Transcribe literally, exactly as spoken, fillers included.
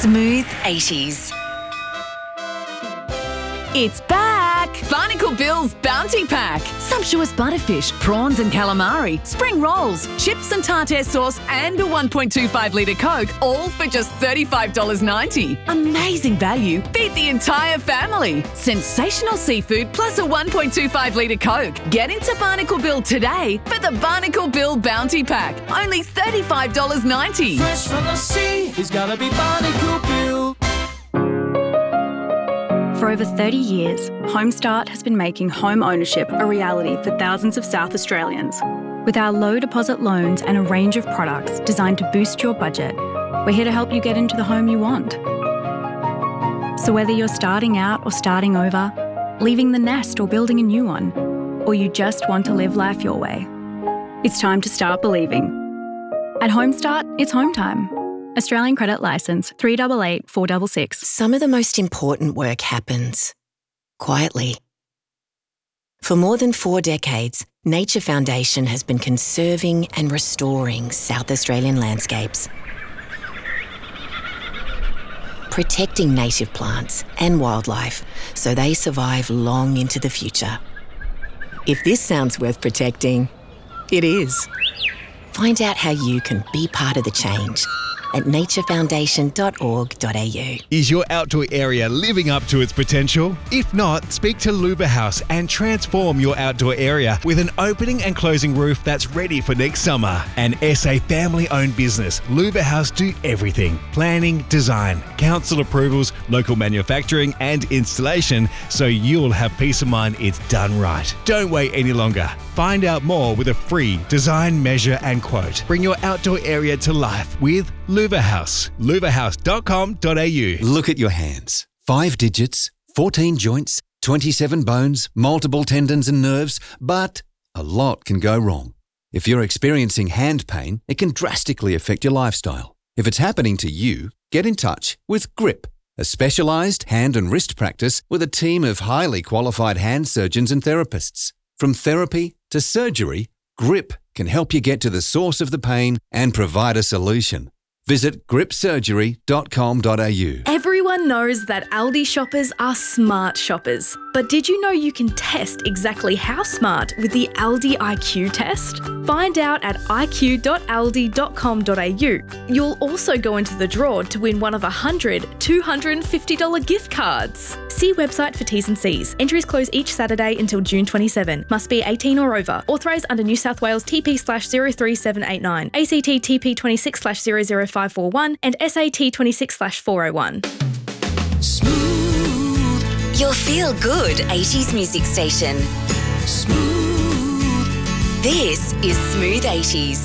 Smooth eighties. It's back! Barnacle Bill's Bounty Pack. Sumptuous butterfish, prawns and calamari, spring rolls, chips and tartare sauce and a one point two five litre Coke, all for just thirty-five dollars ninety. Amazing value. Feed the entire family. Sensational seafood plus a one point two five litre Coke. Get into Barnacle Bill today for the Barnacle Bill Bounty Pack. Only thirty-five dollars ninety. Fresh from the sea, it's gotta be Barnacle Bill. For over thirty years, Homestart has been making home ownership a reality for thousands of South Australians. With our low deposit loans and a range of products designed to boost your budget, we're here to help you get into the home you want. So whether you're starting out or starting over, leaving the nest or building a new one, or you just want to live life your way, it's time to start believing. At Homestart, it's home time. Australian Credit Licence three eight eight four six six. Some of the most important work happens quietly. For more than four decades, Nature Foundation has been conserving and restoring South Australian landscapes, protecting native plants and wildlife so they survive long into the future. If this sounds worth protecting, it is. Find out how you can be part of the change at nature foundation dot org dot a u. Is your outdoor area living up to its potential? If not, speak to Luva House and transform your outdoor area with an opening and closing roof that's ready for next summer. An S A family-owned business, Luva House do everything: planning, design, council approvals, local manufacturing and installation, so you'll have peace of mind it's done right. Don't wait any longer. Find out more with a free design, measure and quote. Bring your outdoor area to life with Luva House. luva house dot com dot a u. Look at your hands. Five digits, fourteen joints, twenty-seven bones, multiple tendons and nerves, but a lot can go wrong. If you're experiencing hand pain, it can drastically affect your lifestyle. If it's happening to you, get in touch with Grip, a specialised hand and wrist practice with a team of highly qualified hand surgeons and therapists. From therapy to surgery, Grip can help you get to the source of the pain and provide a solution. Visit grip surgery dot com dot a u. Everyone knows that Aldi shoppers are smart shoppers. But did you know you can test exactly how smart with the Aldi I Q test? Find out at i q dot aldi dot com dot a u. You'll also go into the draw to win one of one hundred two hundred fifty dollars gift cards. See website for T's and C's. Entries close each Saturday until June twenty-seventh. Must be eighteen or over. Authorised under New South Wales T P slash zero three seven eight nine, A C T T P twenty-six slash zero zero five four one and S A T twenty-six slash four oh one. Smooth, Your feel-good eighties music station. smooth. This is Smooth eighties.